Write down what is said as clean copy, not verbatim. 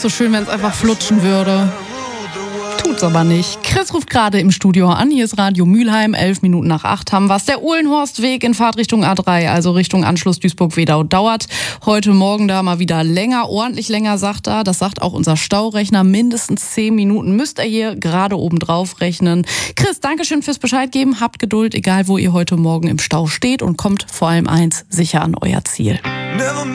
So schön, wenn es einfach flutschen würde. Tut's aber nicht. Chris ruft gerade im Studio an. Hier ist Radio Mülheim. 8:11 haben wir's. Der Uhlenhorstweg in Fahrtrichtung A3, also Richtung Anschluss Duisburg-Wedau, dauert heute Morgen da mal wieder länger, ordentlich länger, sagt er. Das sagt auch unser Staurechner. Mindestens 10 Minuten müsst ihr hier gerade oben drauf rechnen. Chris, Dankeschön fürs Bescheid geben. Habt Geduld, egal wo ihr heute Morgen im Stau steht, und kommt vor allem eins sicher an euer Ziel.